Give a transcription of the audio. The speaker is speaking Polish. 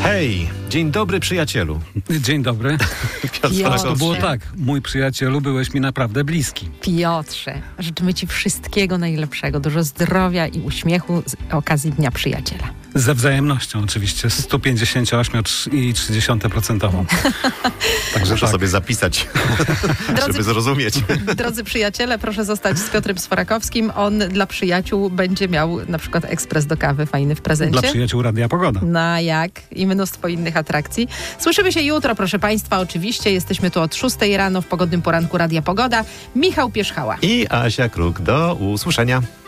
Hej, dzień dobry przyjacielu. Dzień dobry. Piotr To było tak, mój przyjacielu, byłeś mi naprawdę bliski. Piotrze, życzymy Ci wszystkiego najlepszego, dużo zdrowia i uśmiechu z okazji Dnia Przyjaciela. Ze wzajemnością oczywiście, 158,3%. Także Muszę sobie zapisać, żeby zrozumieć. Drodzy przyjaciele, proszę zostać z Piotrem Sforakowskim. On dla przyjaciół będzie miał na przykład ekspres do kawy fajny w prezencie. Dla przyjaciół Radia Pogoda. No jak? I mnóstwo innych atrakcji. Słyszymy się jutro, proszę Państwa, oczywiście. Jesteśmy tu od 6 rano w pogodnym poranku Radia Pogoda. Michał Pierzchała I Asia Kruk. Do usłyszenia.